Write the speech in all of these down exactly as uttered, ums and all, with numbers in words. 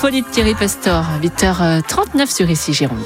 Folie de Thierry Pastor, huit heures trente-neuf sur Ici Gironde.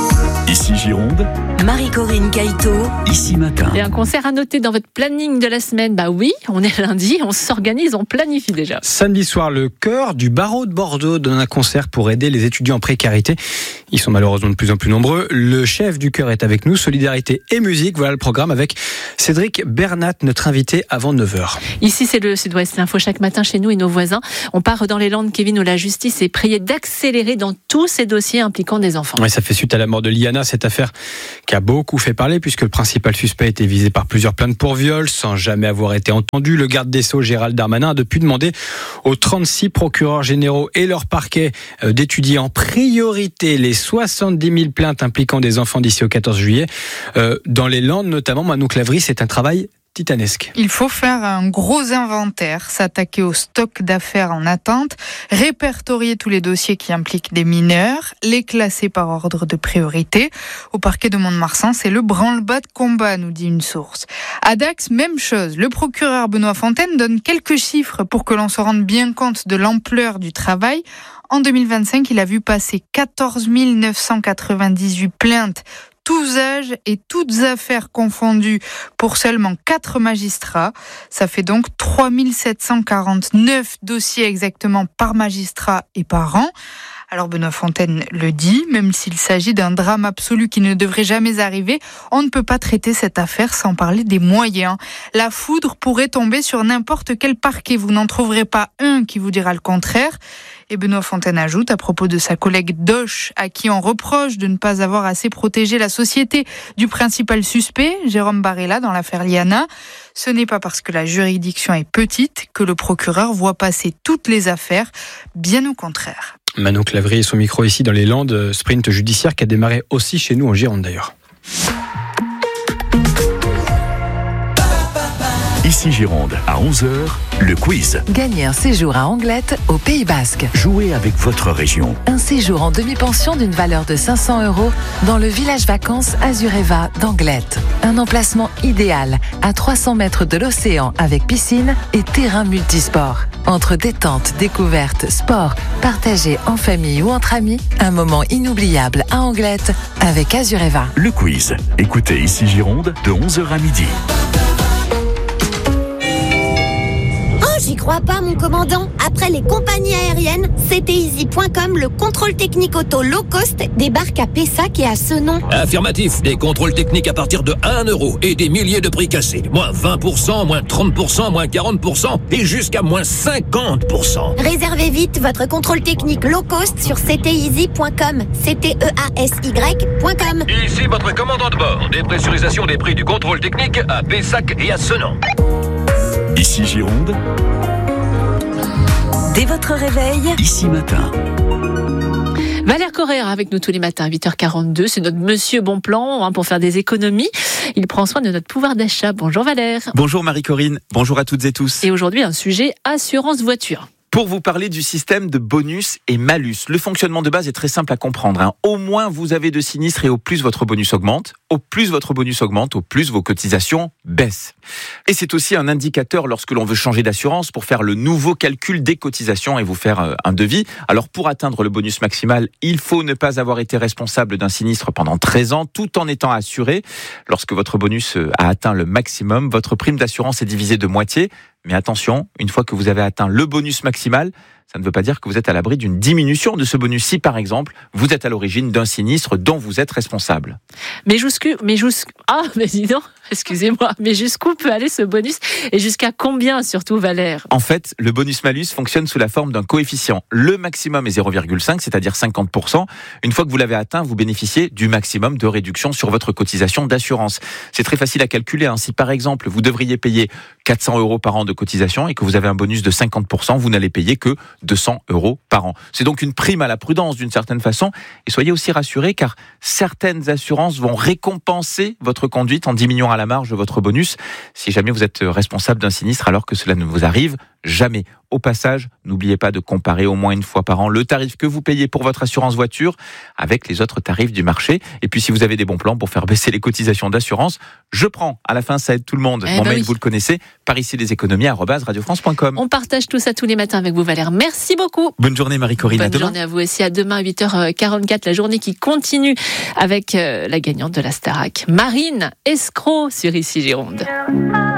Ici Gironde, Marie-Corinne Caïto, Ici Matin. Et un concert à noter dans votre planning de la semaine. Bah oui, on est lundi, on s'organise, on planifie déjà. Samedi soir, le chœur du barreau de Bordeaux donne un concert pour aider les étudiants en précarité. Ils sont malheureusement de plus en plus nombreux. Le chef du chœur est avec nous, solidarité et musique. Voilà le programme avec Cédric Bernat, notre invité avant neuf heures. Ici, c'est le Sud-Ouest Info chaque matin chez nous et nos voisins. On part dans les Landes, Kevin, où la justice est priée d'accélérer dans tous ces dossiers impliquant des enfants. Ouais, ça fait suite à la mort de Liana, cette affaire qui a beaucoup fait parler puisque le principal suspect était visé par plusieurs plaintes pour viol sans jamais avoir été entendu. Le garde des Sceaux, Gérald Darmanin, a depuis demandé aux trente-six procureurs généraux et leur parquet d'étudier en priorité les soixante-dix mille plaintes impliquant des enfants d'ici au quatorze juillet. Euh, dans les Landes notamment, Manou Clavry, c'est un travail titanesque. Il faut faire un gros inventaire, s'attaquer au stock d'affaires en attente, répertorier tous les dossiers qui impliquent des mineurs, les classer par ordre de priorité. Au parquet de Mont-de-Marsan, c'est le branle-bas de combat, nous dit une source. À Dax, même chose. Le procureur Benoît Fontaine donne quelques chiffres pour que l'on se rende bien compte de l'ampleur du travail. En deux mille vingt-cinq, il a vu passer quatorze mille neuf cent quatre-vingt-dix-huit plaintes, tous âges et toutes affaires confondues, pour seulement quatre magistrats. Ça fait donc trois mille sept cent quarante-neuf dossiers exactement par magistrat et par an. Alors Benoît Fontaine le dit, même s'il s'agit d'un drame absolu qui ne devrait jamais arriver, on ne peut pas traiter cette affaire sans parler des moyens. La foudre pourrait tomber sur n'importe quel parquet, vous n'en trouverez pas un qui vous dira le contraire. Et Benoît Fontaine ajoute à propos de sa collègue Doche, à qui on reproche de ne pas avoir assez protégé la société du principal suspect, Jérôme Barella, dans l'affaire Liana. Ce n'est pas parce que la juridiction est petite que le procureur voit passer toutes les affaires, bien au contraire. Manon Clavry et son micro ici dans les Landes, sprint judiciaire qui a démarré aussi chez nous en Gironde d'ailleurs. Ici Gironde, à onze heures, le quiz. gagnez un séjour à Anglette, au Pays Basque. Jouez avec votre région. Un séjour en demi-pension d'une valeur de cinq cents euros dans le village vacances Azureva d'Anglette. Un emplacement idéal à trois cents mètres de l'océan avec piscine et terrain multisport. Entre détente, découverte, sport, partagé en famille ou entre amis, un moment inoubliable à Anglette avec Azureva. Le quiz. Écoutez Ici Gironde de onze heures à midi. J'y crois pas, mon commandant. Après les compagnies aériennes, C T Easy point com, le contrôle technique auto low cost, débarque à Pessac et à Senon. Affirmatif, des contrôles techniques à partir de un euro et des milliers de prix cassés. Moins vingt pour cent, moins trente pour cent, moins quarante pour cent et jusqu'à moins cinquante pour cent. Réservez vite votre contrôle technique low cost sur C T Easy point com. C T E A S Y point com. Ici votre commandant de bord. Dépressurisation des prix du contrôle technique à Pessac et à Senon. Ici Gironde, Dès votre réveil, Ici Matin. Valère Correa avec nous tous les matins à huit heures quarante-deux. C'est notre monsieur bon plan hein, pour faire des économies. Il prend soin de notre pouvoir d'achat. Bonjour Valère. Bonjour Marie-Corinne, bonjour à toutes et tous. Et aujourd'hui, un sujet assurance voiture. Pour vous parler du système de bonus et malus. Le fonctionnement de base est très simple à comprendre. Hein. Au moins vous avez de sinistres et au plus votre bonus augmente. Au plus votre bonus augmente, au plus vos cotisations baissent. Et c'est aussi un indicateur lorsque l'on veut changer d'assurance pour faire le nouveau calcul des cotisations et vous faire un devis. Alors pour atteindre le bonus maximal, il faut ne pas avoir été responsable d'un sinistre pendant treize ans tout en étant assuré. Lorsque votre bonus a atteint le maximum, votre prime d'assurance est divisée de moitié. Mais attention, une fois que vous avez atteint le bonus maximal, ça ne veut pas dire que vous êtes à l'abri d'une diminution de ce bonus si, par exemple, vous êtes à l'origine d'un sinistre dont vous êtes responsable. Mais jusqu'où, mais jusqu'où, ah, mais dis donc, excusez-moi, mais jusqu'où peut aller ce bonus et jusqu'à combien surtout, Valère ? En fait, le bonus-malus fonctionne sous la forme d'un coefficient. Le maximum est zéro virgule cinq, c'est-à-dire cinquante pour cent. Une fois que vous l'avez atteint, vous bénéficiez du maximum de réduction sur votre cotisation d'assurance. C'est très facile à calculer. Hein. Si, par exemple, vous devriez payer quatre cents euros par an de cotisation et que vous avez un bonus de cinquante pour cent, vous n'allez payer que deux cents euros par an. C'est donc une prime à la prudence d'une certaine façon. Et soyez aussi rassurés car certaines assurances vont récompenser votre conduite en diminuant à la marge votre bonus si jamais vous êtes responsable d'un sinistre alors que cela ne vous arrive jamais. au passage, n'oubliez pas de comparer au moins une fois par an le tarif que vous payez pour votre assurance voiture avec les autres tarifs du marché. Et puis si vous avez des bons plans pour faire baisser les cotisations d'assurance, je prends. À la fin, ça aide tout le monde. Eh Mon ben mail, oui. vous le connaissez, par ici les économies arobase radio france point com. On partage tout ça tous les matins avec vous, Valère. Merci beaucoup. Bonne journée Marie-Corinne, à Bonne demain. journée à vous aussi. À demain à huit heures quarante-quatre, la journée qui continue avec euh, la gagnante de la Starac, Marine Escroc sur Ici Gironde.